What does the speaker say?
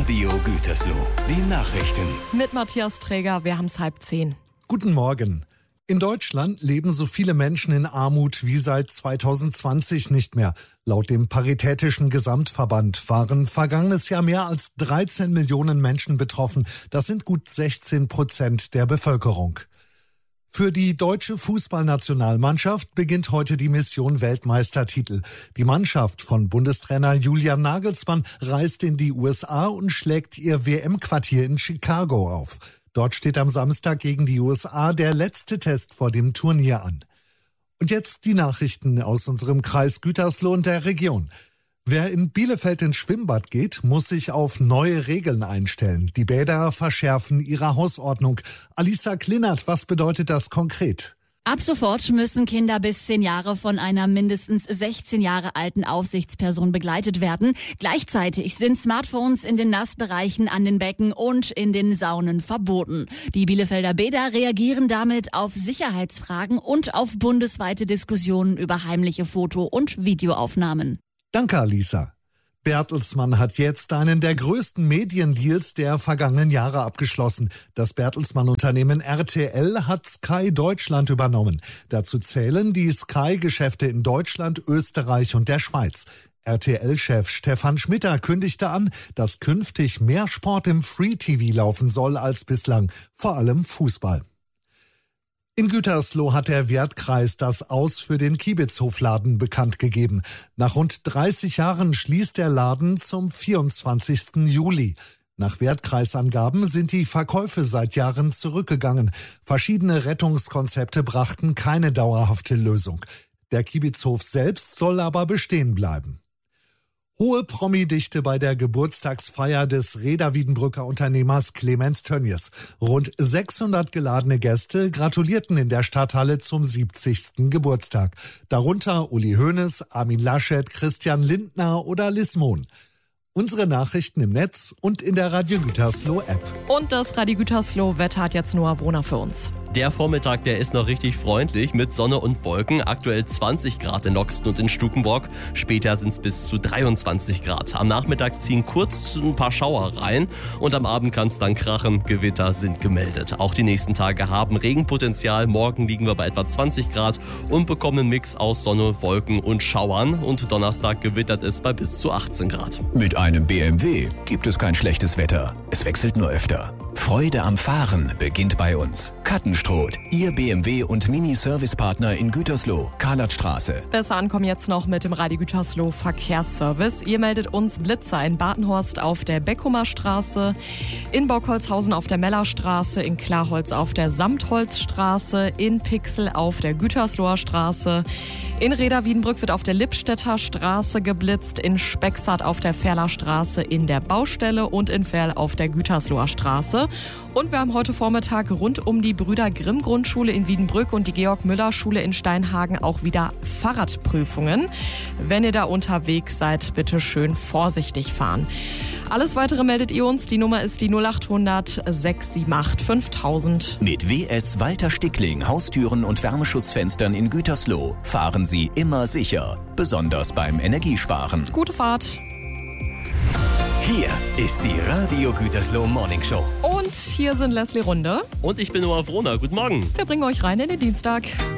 Radio Gütersloh. Die Nachrichten. Mit Matthias Träger, wir haben es 9:30. Guten Morgen. In Deutschland leben so viele Menschen in Armut wie seit 2020 nicht mehr. Laut dem Paritätischen Gesamtverband waren vergangenes Jahr mehr als 13 Millionen Menschen betroffen. Das sind gut 16% der Bevölkerung. Für die deutsche Fußballnationalmannschaft beginnt heute die Mission Weltmeistertitel. Die Mannschaft von Bundestrainer Julian Nagelsmann reist in die USA und schlägt ihr WM-Quartier in Chicago auf. Dort steht am Samstag gegen die USA der letzte Test vor dem Turnier an. Und jetzt die Nachrichten aus unserem Kreis Gütersloh und der Region. Wer in Bielefeld ins Schwimmbad geht, muss sich auf neue Regeln einstellen. Die Bäder verschärfen ihre Hausordnung. Alisa Klinert, was bedeutet das konkret? Ab sofort müssen Kinder bis 10 Jahre von einer mindestens 16 Jahre alten Aufsichtsperson begleitet werden. Gleichzeitig sind Smartphones in den Nassbereichen an den Becken und in den Saunen verboten. Die Bielefelder Bäder reagieren damit auf Sicherheitsfragen und auf bundesweite Diskussionen über heimliche Foto- und Videoaufnahmen. Danke, Alisa. Bertelsmann hat jetzt einen der größten Mediendeals der vergangenen Jahre abgeschlossen. Das Bertelsmann-Unternehmen RTL hat Sky Deutschland übernommen. Dazu zählen die Sky-Geschäfte in Deutschland, Österreich und der Schweiz. RTL-Chef Stefan Schmitter kündigte an, dass künftig mehr Sport im Free-TV laufen soll als bislang, vor allem Fußball. In Gütersloh hat der Wertkreis das Aus für den Kiebitzhofladen bekannt gegeben. Nach rund 30 Jahren schließt der Laden zum 24. Juli. Nach Wertkreisangaben sind die Verkäufe seit Jahren zurückgegangen. Verschiedene Rettungskonzepte brachten keine dauerhafte Lösung. Der Kiebitzhof selbst soll aber bestehen bleiben. Hohe Promi-Dichte bei der Geburtstagsfeier des Reda-Wiedenbrücker Unternehmers Clemens Tönnies. Rund 600 geladene Gäste gratulierten in der Stadthalle zum 70. Geburtstag. Darunter Uli Hoeneß, Armin Laschet, Christian Lindner oder Liz Mohn. Unsere Nachrichten im Netz und in der Radio Gütersloh App. Und das Radio Gütersloh Wetter hat jetzt Noah Brunner für uns. Der Vormittag, der ist noch richtig freundlich mit Sonne und Wolken. Aktuell 20 Grad in Noxten und in Stukenbrock. Später sind es bis zu 23 Grad. Am Nachmittag ziehen kurz ein paar Schauer rein und am Abend kann es dann krachen. Gewitter sind gemeldet. Auch die nächsten Tage haben Regenpotenzial. Morgen liegen wir bei etwa 20 Grad und bekommen einen Mix aus Sonne, Wolken und Schauern. Und Donnerstag gewittert es bei bis zu 18 Grad. Mit einem BMW gibt es kein schlechtes Wetter. Es wechselt nur öfter. Freude am Fahren beginnt bei uns. Kattenstrot, Ihr BMW- und Mini-Service-Partner in Gütersloh, Karlatstraße. Besser ankommen jetzt noch mit dem Radio Gütersloh Verkehrsservice. Ihr meldet uns Blitzer in Badenhorst auf der Beckumer Straße, in Bockholzhausen auf der Mellerstraße, in Klarholz auf der Samtholzstraße, in Pixel auf der Gütersloher Straße, in Reda-Wiedenbrück wird auf der Lippstädter Straße geblitzt, in Spexart auf der Ferlerstraße, in der Baustelle und in Ferl auf der Gütersloher Straße. Und wir haben heute Vormittag rund um die Brüder Grimm Grundschule in Wiedenbrück und die Georg Müller Schule in Steinhagen auch wieder Fahrradprüfungen. Wenn ihr da unterwegs seid, bitte schön vorsichtig fahren. Alles Weitere meldet ihr uns. Die Nummer ist die 0800 678 5000. Mit WS Walter Stickling Haustüren und Wärmeschutzfenstern in Gütersloh fahren Sie immer sicher, besonders beim Energiesparen. Gute Fahrt. Hier ist die Radio Gütersloh Morning Show. Und hier sind Leslie Runde. Und ich bin Noah Brunner. Guten Morgen. Wir bringen euch rein in den Dienstag.